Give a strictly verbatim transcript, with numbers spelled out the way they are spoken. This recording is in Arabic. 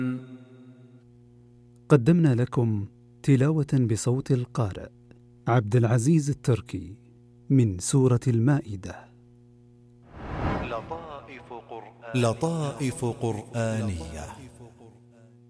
قدمنا لكم تلاوة بصوت القارئ عبد العزيز التركي من سورة المائدة. لطائف قرآنية, لطائف قرآنية